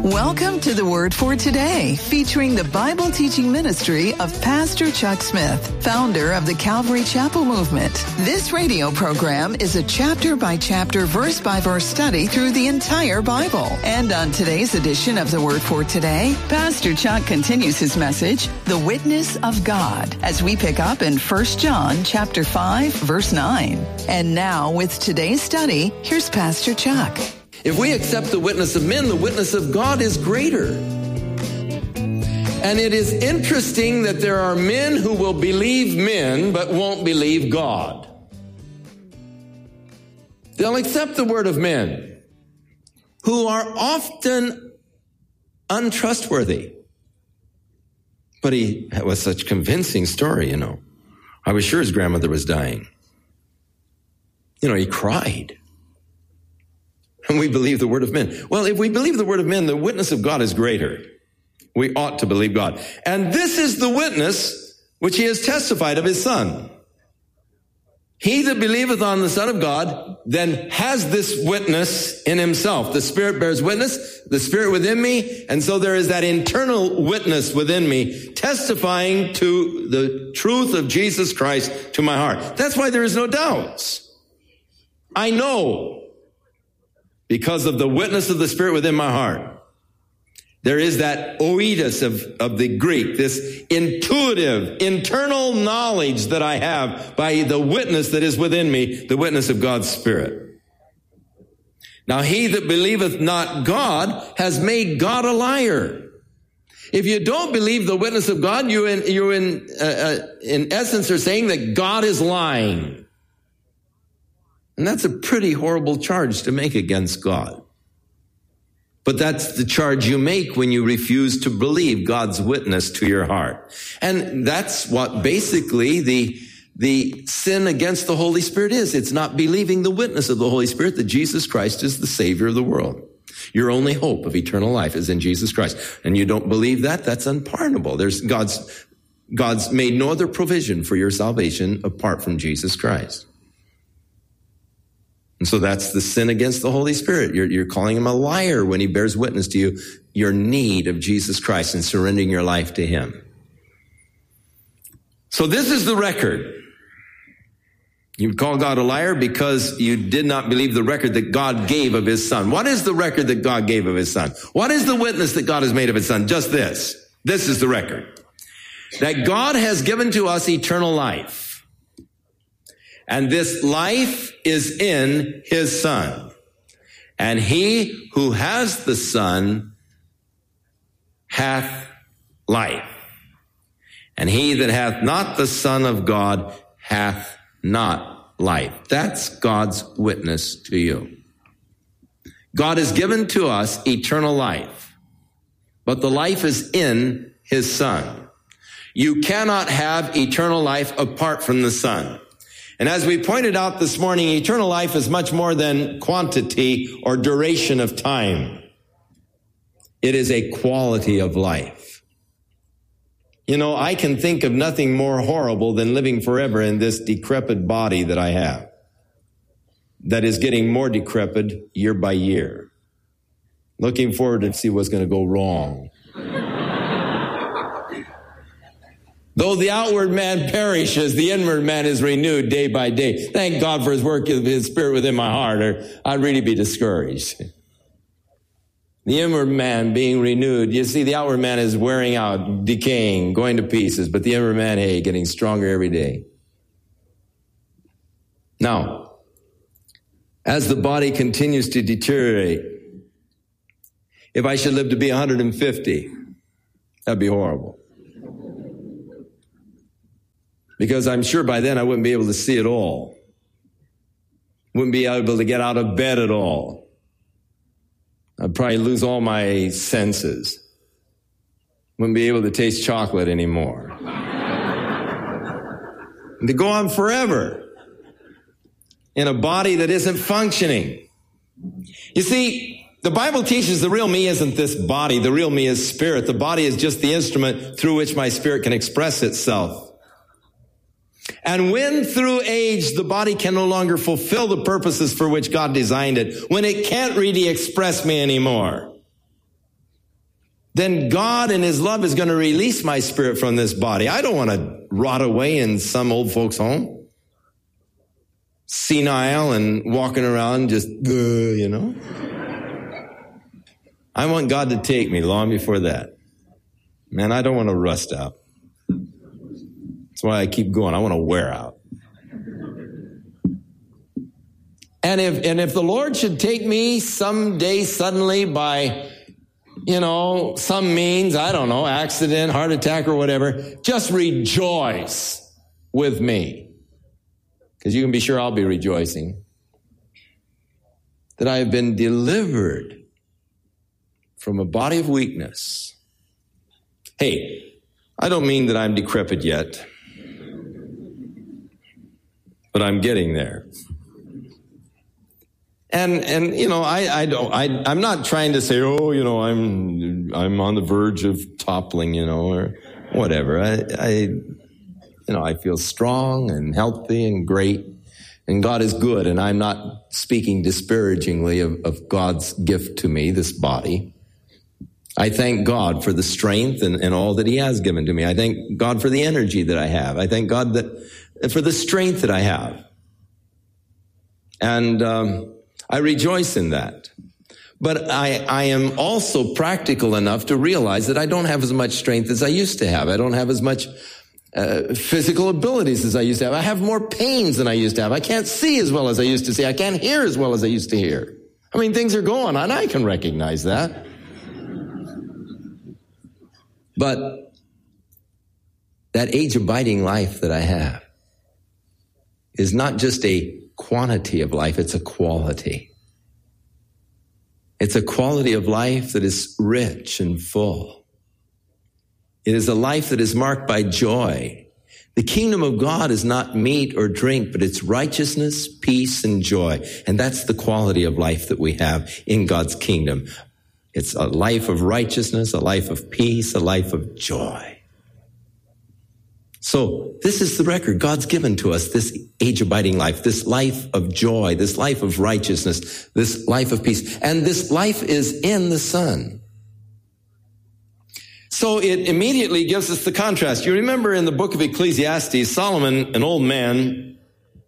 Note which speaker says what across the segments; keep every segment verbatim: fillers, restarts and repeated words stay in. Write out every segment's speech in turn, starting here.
Speaker 1: Welcome to the Word for Today, featuring the Bible teaching ministry of Pastor Chuck Smith, founder of the Calvary Chapel Movement. This radio program is a chapter-by-chapter, verse-by-verse study through the entire Bible. And on today's edition of the Word for Today, Pastor Chuck continues his message, The Witness of God, as we pick up in First John chapter five, verse nine. And now, with today's study, here's Pastor Chuck.
Speaker 2: If we accept the witness of men, the witness of God is greater. And it is interesting that there are men who will believe men but won't believe God. They'll accept the word of men who are often untrustworthy. But he was such a convincing story, you know. I was sure his grandmother was dying. You know, he cried. And we believe the word of men. Well, if we believe the word of men, the witness of God is greater. We ought to believe God. And this is the witness which he has testified of his Son. He that believeth on the Son of God then has this witness in himself. The Spirit bears witness, the Spirit within me, and so there is that internal witness within me testifying to the truth of Jesus Christ to my heart. That's why there is no doubts. I know. Because of the witness of the Spirit within my heart. There is that oidos of, of the Greek, this intuitive, internal knowledge that I have by the witness that is within me, the witness of God's Spirit. Now, he that believeth not God has made God a liar. If you don't believe the witness of God, you in, you in, uh, uh, in essence are saying that God is lying. And that's a pretty horrible charge to make against God. But that's the charge you make when you refuse to believe God's witness to your heart. And that's what basically the, the sin against the Holy Spirit is. It's not believing the witness of the Holy Spirit that Jesus Christ is the Savior of the world. Your only hope of eternal life is in Jesus Christ. And you don't believe that, that's unpardonable. There's God's, God's made no other provision for your salvation apart from Jesus Christ. And so that's the sin against the Holy Spirit. You're, you're calling him a liar when he bears witness to you, your need of Jesus Christ and surrendering your life to him. So this is the record. You call God a liar because you did not believe the record that God gave of his Son. What is the record that God gave of his Son? What is the witness that God has made of his Son? Just this. This is the record. That God has given to us eternal life. And this life is in his Son. And he who has the Son hath life. And he that hath not the Son of God hath not life. That's God's witness to you. God has given to us eternal life. But the life is in his Son. You cannot have eternal life apart from the Son. And as we pointed out this morning, eternal life is much more than quantity or duration of time. It is a quality of life. You know, I can think of nothing more horrible than living forever in this decrepit body that I have, that is getting more decrepit year by year. Looking forward to see what's going to go wrong. Though the outward man perishes, the inward man is renewed day by day. Thank God for his work of his Spirit within my heart, or I'd really be discouraged. The inward man being renewed. You see, the outward man is wearing out, decaying, going to pieces, but the inward man, hey, getting stronger every day. Now, as the body continues to deteriorate, if I should live to be one hundred fifty, that'd be horrible. Because I'm sure by then I wouldn't be able to see at all. Wouldn't be able to get out of bed at all. I'd probably lose all my senses. Wouldn't be able to taste chocolate anymore. And to go on forever in a body that isn't functioning. You see, the Bible teaches the real me isn't this body. The real me is spirit. The body is just the instrument through which my spirit can express itself. And when through age the body can no longer fulfill the purposes for which God designed it, when it can't really express me anymore, then God in his love is going to release my spirit from this body. I don't want to rot away in some old folks' home, senile and walking around just, uh, you know. I want God to take me long before that. Man, I don't want to rust out. That's why I keep going. I want to wear out. And if, and if the Lord should take me someday suddenly by, you know, some means, I don't know, accident, heart attack or whatever, just rejoice with me. Because you can be sure I'll be rejoicing that I have been delivered from a body of weakness. Hey, I don't mean that I'm decrepit yet, but I'm getting there. And, and, you know, I, I don't, I, I'm not trying to say, oh, you know, I'm, I'm on the verge of toppling, you know, or whatever. I, I, you know, I feel strong and healthy and great, and God is good. And I'm not speaking disparagingly of, of God's gift to me, this body. I thank God for the strength and, and all that he has given to me. I thank God for the energy that I have. I thank God that for the strength that I have. And, um, I rejoice in that. But I, I am also practical enough to realize that I don't have as much strength as I used to have. I don't have as much uh, physical abilities as I used to have. I have more pains than I used to have. I can't see as well as I used to see. I can't hear as well as I used to hear. I mean, things are going on. I can recognize that. But that age-abiding life that I have is not just a quantity of life, it's a quality. It's a quality of life that is rich and full. It is a life that is marked by joy. The kingdom of God is not meat or drink, but it's righteousness, peace, and joy. And that's the quality of life that we have in God's kingdom. It's a life of righteousness, a life of peace, a life of joy. So this is the record God's given to us, this age-abiding life, this life of joy, this life of righteousness, this life of peace. And this life is in the Son. So it immediately gives us the contrast. You remember in the book of Ecclesiastes, Solomon, an old man,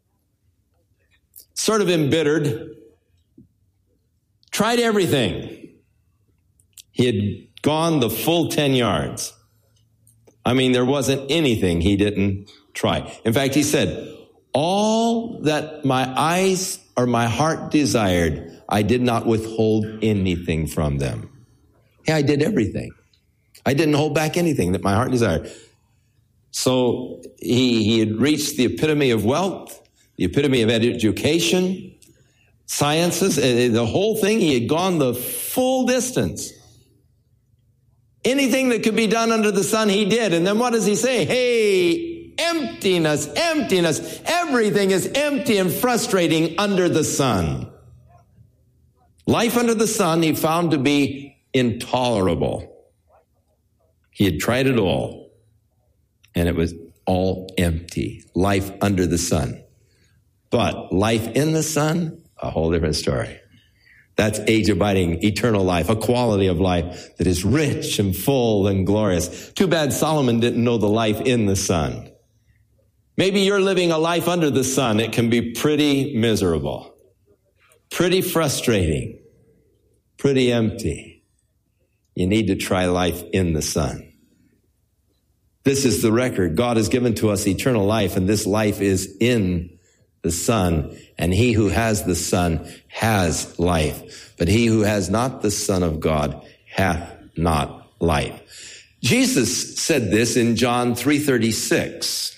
Speaker 2: sort of embittered, tried everything. He had gone the full ten yards. I mean, there wasn't anything he didn't try. In fact, he said, all that my eyes or my heart desired, I did not withhold anything from them. Yeah, I did everything. I didn't hold back anything that my heart desired. So he, he had reached the epitome of wealth, the epitome of education, sciences, the whole thing. He had gone the full distance. Anything that could be done under the sun, he did. And then what does he say? Hey, emptiness, emptiness. Everything is empty and frustrating under the sun. Life under the sun he found to be intolerable. He had tried it all, and it was all empty. Life under the sun. But life in the sun, a whole different story. That's age-abiding, eternal life, a quality of life that is rich and full and glorious. Too bad Solomon didn't know the life in the sun. Maybe you're living a life under the sun. It can be pretty miserable, pretty frustrating, pretty empty. You need to try life in the sun. This is the record. God has given to us eternal life, and this life is in the Son, and he who has the Son has life. But he who has not the Son of God hath not life. Jesus said this in John three thirty-six.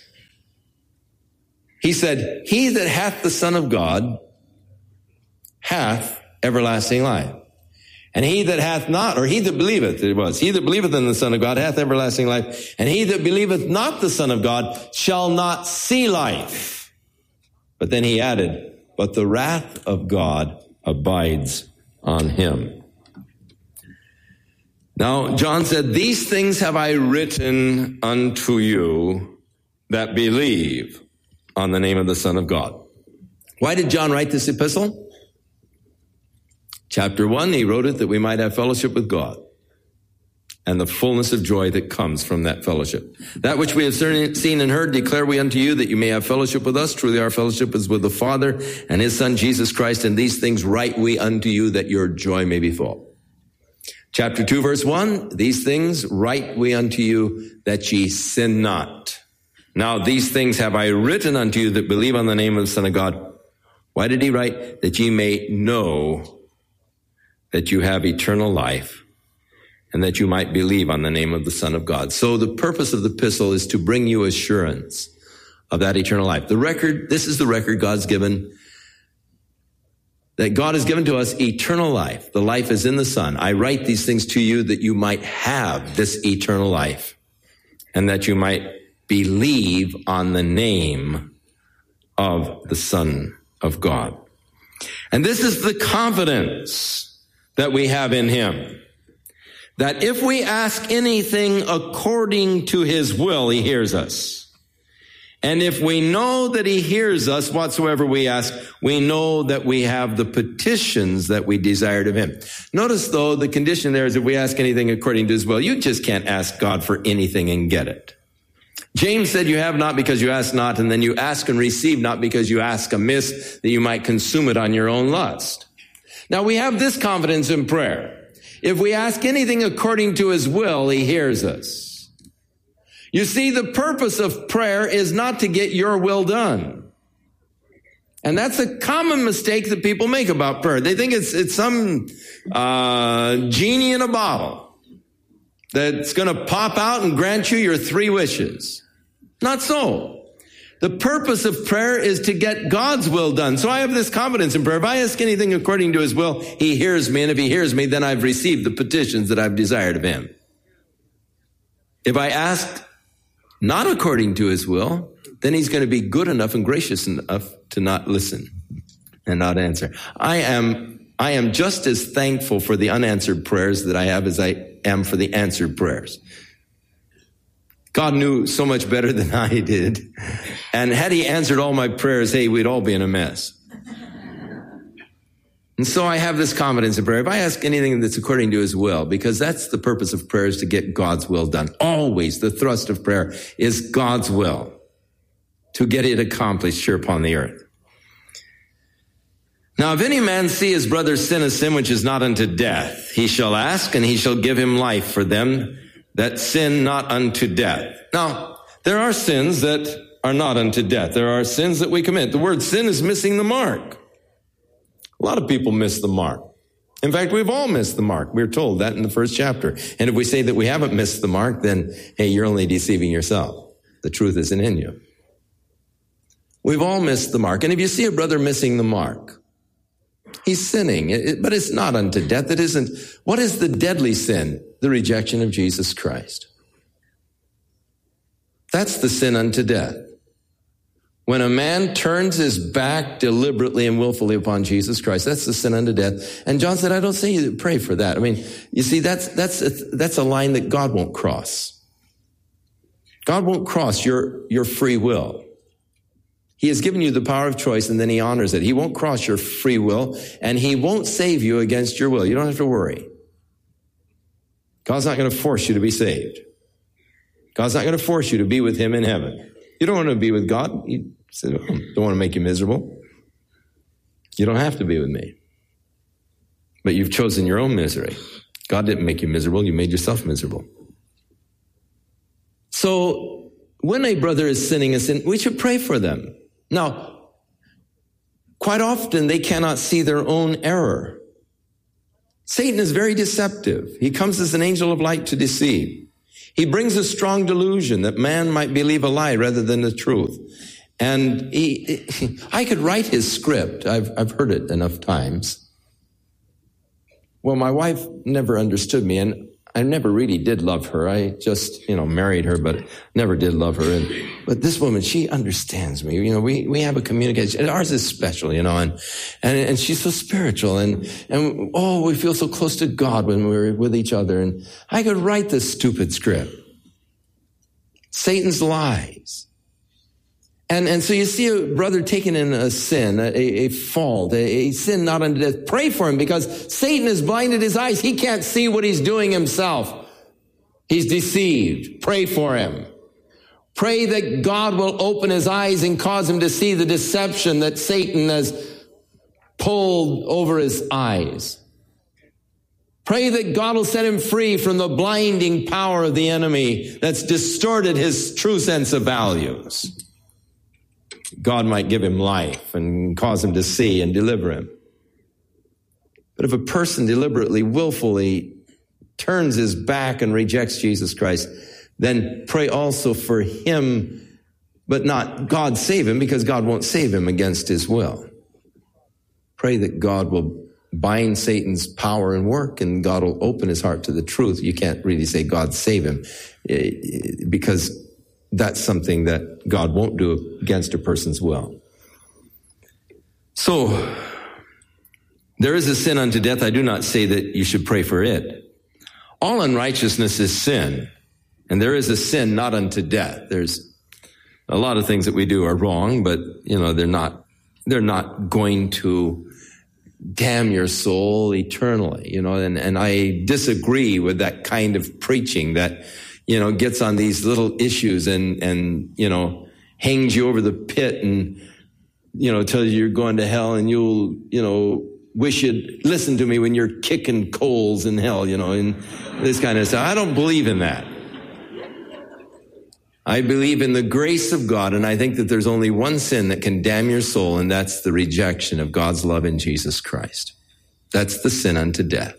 Speaker 2: He said, he that hath the Son of God hath everlasting life. And he that hath not, or he that believeth, it was, he that believeth in the Son of God hath everlasting life. And he that believeth not the Son of God shall not see life. But then he added, but the wrath of God abides on him. Now, John said, these things have I written unto you that believe on the name of the Son of God. Why did John write this epistle? Chapter one, he wrote it that we might have fellowship with God. and the fullness of joy that comes from that fellowship. That which we have seen and heard declare we unto you, that you may have fellowship with us. Truly our fellowship is with the Father and his Son, Jesus Christ, and these things write we unto you, that your joy may be full. Chapter two, verse one, these things write we unto you, that ye sin not. Now these things have I written unto you that believe on the name of the Son of God. Why did he write? That ye may know that you have eternal life, and that you might believe on the name of the Son of God. So the purpose of the epistle is to bring you assurance of that eternal life. The record, this is the record God's given, that God has given to us eternal life. The life is in the Son. I write these things to you that you might have this eternal life, and that you might believe on the name of the Son of God. And this is the confidence that we have in him, that if we ask anything according to his will, he hears us. And if we know that he hears us whatsoever we ask, we know that we have the petitions that we desired of him. Notice, though, the condition there is if we ask anything according to his will, you just can't ask God for anything and get it. James said, you have not because you ask not, and then you ask and receive not because you ask amiss, that you might consume it on your own lust. Now, we have this confidence in prayer. If we ask anything according to his will, he hears us. You see, the purpose of prayer is not to get your will done. And that's a common mistake that people make about prayer. They think it's, it's some uh, genie in a bottle that's going to pop out and grant you your three wishes. Not so. The purpose of prayer is to get God's will done. So I have this confidence in prayer. If I ask anything according to his will, he hears me. And if he hears me, then I've received the petitions that I've desired of him. If I ask not according to his will, then he's going to be good enough and gracious enough to not listen and not answer. I am, I am just as thankful for the unanswered prayers that I have as I am for the answered prayers. God knew so much better than I did. And had he answered all my prayers, hey, we'd all be in a mess. And so I have this confidence in prayer. If I ask anything that's according to his will, because that's the purpose of prayer, is to get God's will done. Always the thrust of prayer is God's will, to get it accomplished here upon the earth. Now, if any man see his brother sin a sin which is not unto death, he shall ask, and he shall give him life for them that sin not unto death. Now, there are sins that are not unto death. There are sins that we commit. The word sin is missing the mark. A lot of people miss the mark. In fact, we've all missed the mark. We're told that in the first chapter. And if we say that we haven't missed the mark, then, hey, you're only deceiving yourself. The truth isn't in you. We've all missed the mark. And if you see a brother missing the mark, he's sinning, it, but it's not unto death. It isn't. What is the deadly sin? The rejection of Jesus Christ. That's the sin unto death. When a man turns his back deliberately and willfully upon Jesus Christ, that's the sin unto death. And John said, I don't say you to pray for that. I mean, you see, that's, that's, a, that's a line that God won't cross. God won't cross your, your free will. He has given you the power of choice, and then he honors it. He won't cross your free will, and he won't save you against your will. You don't have to worry. God's not going to force you to be saved. God's not going to force you to be with him in heaven. You don't want to be with God. You say, oh, don't want to make you miserable. You don't have to be with me. But you've chosen your own misery. God didn't make you miserable. You made yourself miserable. So when a brother is sinning a sin, we should pray for them. Now, quite often they cannot see their own error. Satan is very deceptive. He comes as an angel of light to deceive. He brings a strong delusion that man might believe a lie rather than the truth. And he, he, I could write his script. I've, I've heard it enough times. Well, my wife never understood me, and I never really did love her. I just, you know, married her, but never did love her. And, but this woman, she understands me. You know, we, we have a communication. And ours is special, you know, and, and, and she's so spiritual. And, and, oh, we feel so close to God when we're with each other. And I could write this stupid script. Satan's lies. And, and so you see a brother taking in a sin, a, a fault, a, a sin not unto death. Pray for him, because Satan has blinded his eyes. He can't see what he's doing himself. He's deceived. Pray for him. Pray that God will open his eyes and cause him to see the deception that Satan has pulled over his eyes. Pray that God will set him free from the blinding power of the enemy that's distorted his true sense of values. God might give him life and cause him to see and deliver him. But if a person deliberately, willfully turns his back and rejects Jesus Christ, then pray also for him, but not God save him, because God won't save him against his will. Pray that God will bind Satan's power and work, and God will open his heart to the truth. You can't really say God save him, because that's something that God won't do against a person's will. So, there is a sin unto death. I do not say that you should pray for it. All unrighteousness is sin. And there is a sin not unto death. There's a lot of things that we do are wrong, but, you know, they're not, they're not going to damn your soul eternally, you know, and, and I disagree with that kind of preaching that, you know, gets on these little issues and, and, you know, hangs you over the pit and, you know, tells you you're going to hell and you'll, you know, wish you'd listen to me when you're kicking coals in hell, you know, and this kind of stuff. I don't believe in that. I believe in the grace of God, and I think that there's only one sin that can damn your soul, and that's the rejection of God's love in Jesus Christ. That's the sin unto death.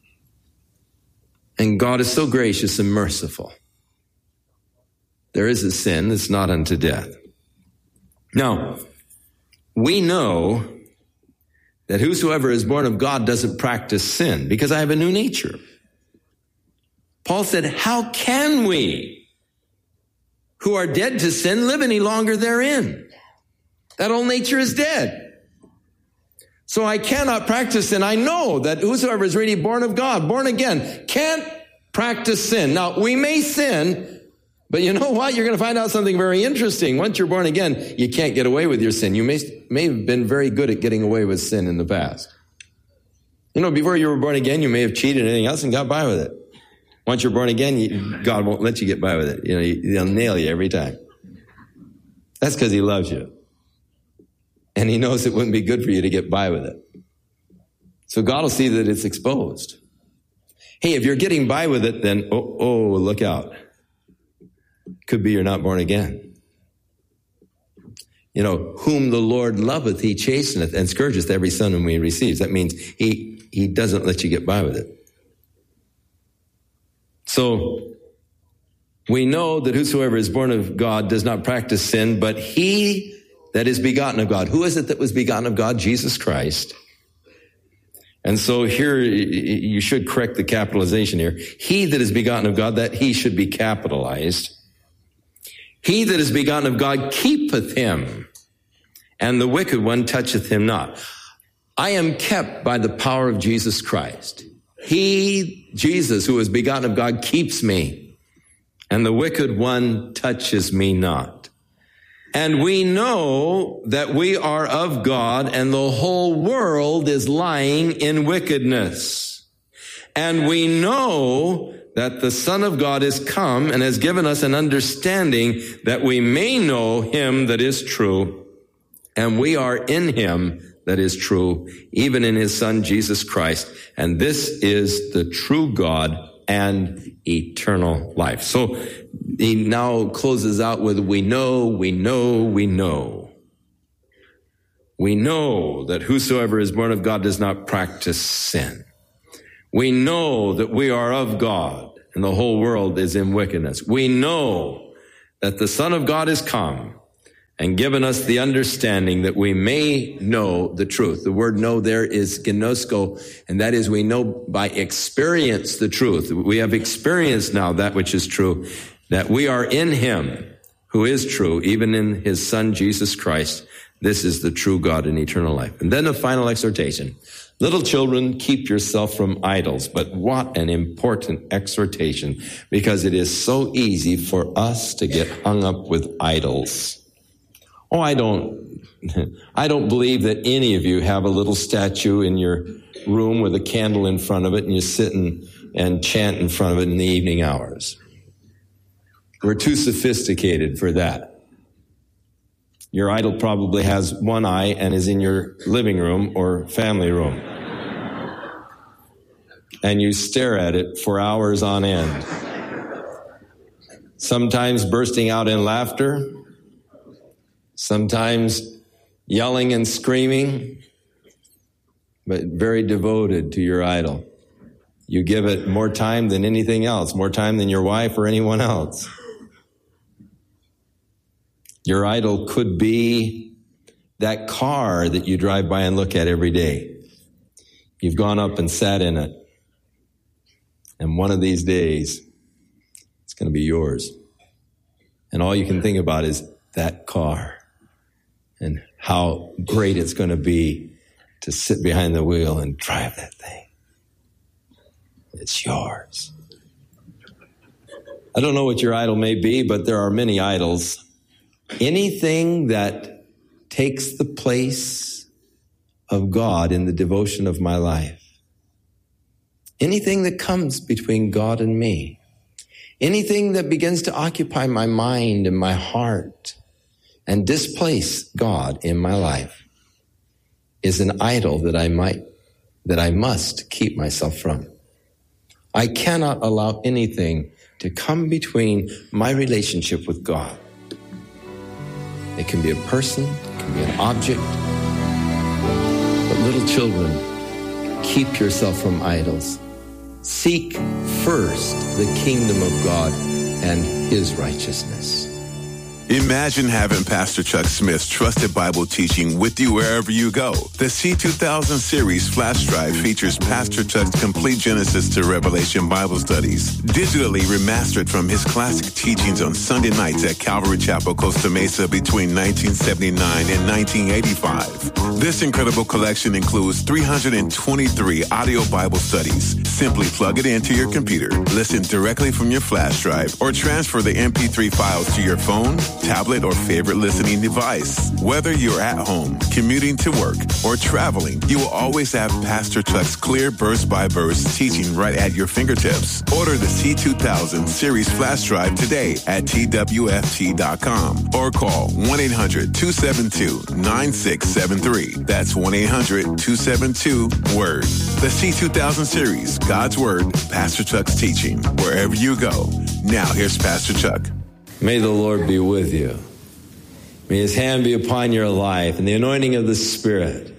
Speaker 2: And God is so gracious and merciful. There is a sin that's not unto death. Now, we know that whosoever is born of God doesn't practice sin, because I have a new nature. Paul said, how can we, who are dead to sin, live any longer therein? That old nature is dead. So I cannot practice sin. I know that whosoever is really born of God, born again, can't practice sin. Now, we may sin, but you know what? You're going to find out something very interesting. Once you're born again, you can't get away with your sin. You may, may have been very good at getting away with sin in the past. You know, before you were born again, you may have cheated and anything else and got by with it. Once you're born again, you, God won't let you get by with it. You know, he'll nail you every time. That's because he loves you. And he knows it wouldn't be good for you to get by with it. So God will see that it's exposed. Hey, if you're getting by with it, then, oh, oh, look out. Could be you're not born again. You know, whom the Lord loveth, he chasteneth and scourgeth every son whom he receives. That means he, he doesn't let you get by with it. So, we know that whosoever is born of God does not practice sin, but he that is begotten of God. Who is it that was begotten of God? Jesus Christ. And so here, you should correct the capitalization here. He that is begotten of God, that he should be capitalized. He that is begotten of God keepeth him, and the wicked one toucheth him not. I am kept by the power of Jesus Christ. He, Jesus, who is begotten of God, keeps me, and the wicked one touches me not. And we know that we are of God, and the whole world is lying in wickedness. And we know that the Son of God is come and has given us an understanding that we may know him that is true, and we are in him that is true, even in his Son, Jesus Christ. And this is the true God and eternal life. So he now closes out with, we know, we know, we know. We know that whosoever is born of God does not practice sin. We know that we are of God and the whole world is in wickedness. We know that the Son of God is come and given us the understanding that we may know the truth. The word know there is gnosko, and that is we know by experience the truth. We have experienced now that which is true, that we are in him who is true, even in his Son, Jesus Christ. This is the true God and eternal life. And then the final exhortation. Little children, keep yourself from idols. But what an important exhortation, because it is so easy for us to get hung up with idols. Oh, I don't, I don't believe that any of you have a little statue in your room with a candle in front of it and you sit and, and chant in front of it in the evening hours. We're too sophisticated for that. Your idol probably has one eye and is in your living room or family room. And you stare at it for hours on end. Sometimes bursting out in laughter, sometimes yelling and screaming, but very devoted to your idol. You give it more time than anything else, more time than your wife or anyone else. Your idol could be that car that you drive by and look at every day. You've gone up and sat in it. And one of these days, it's going to be yours. And all you can think about is that car and how great it's going to be to sit behind the wheel and drive that thing. It's yours. I don't know what your idol may be, but there are many idols. Anything that takes the place of God in the devotion of my life. Anything that comes between God and me. Anything that begins to occupy my mind and my heart and displace God in my life is an idol that I might, that I must keep myself from. I cannot allow anything to come between my relationship with God. It can be a person, it can be an object. But little children, keep yourself from idols. Seek first the kingdom of God and his righteousness.
Speaker 3: Imagine having Pastor Chuck Smith's trusted Bible teaching with you wherever you go. The C two thousand series flash drive features Pastor Chuck's complete Genesis to Revelation Bible studies, digitally remastered from his classic teachings on Sunday nights at Calvary Chapel, Costa Mesa between nineteen seventy-nine and nineteen eighty-five. This incredible collection includes three hundred twenty-three audio Bible studies. Simply plug it into your computer, listen directly from your flash drive, or transfer the M P three files to your phone, tablet, or favorite listening device. Whether you're at home, commuting to work, or traveling, you will always have Pastor Chuck's clear verse-by-verse teaching right at your fingertips. Order the C two thousand series flash drive today at T W F T dot com or call one eight hundred two seven two nine six seven three. That's one eight hundred two seven two word. The C two thousand series, God's Word, Pastor Chuck's teaching, wherever you go. Now here's Pastor Chuck.
Speaker 2: May the Lord be with you. May his hand be upon your life and the anointing of the Spirit.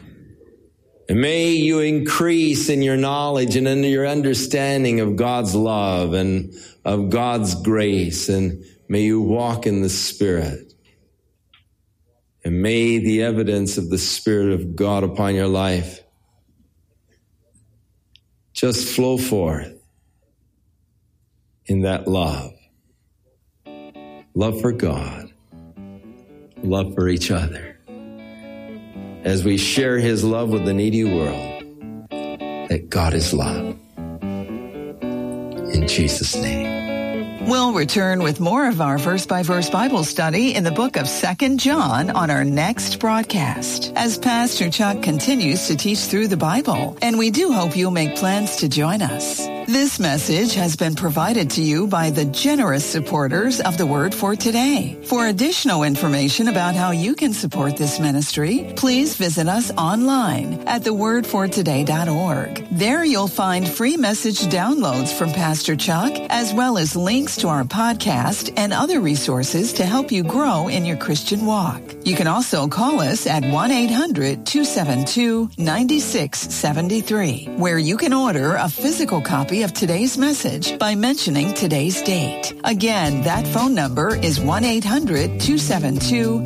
Speaker 2: And may you increase in your knowledge and in your understanding of God's love and of God's grace. And may you walk in the Spirit. And may the evidence of the Spirit of God upon your life just flow forth in that love. Love for God, love for each other. As we share his love with the needy world, that God is love. In Jesus' name.
Speaker 1: We'll return with more of our verse-by-verse Bible study in the book of Second John on our next broadcast, as Pastor Chuck continues to teach through the Bible, and we do hope you'll make plans to join us. This message has been provided to you by the generous supporters of the Word for Today. For additional information about how you can support this ministry, please visit us online at the word for today dot org. There you'll find free message downloads from Pastor Chuck, as well as links to our podcast and other resources to help you grow in your Christian walk. You can also call us at one eight hundred two seven two nine six seven three, where you can order a physical copy of today's message by mentioning today's date. Again, that phone number is one eight hundred two seven two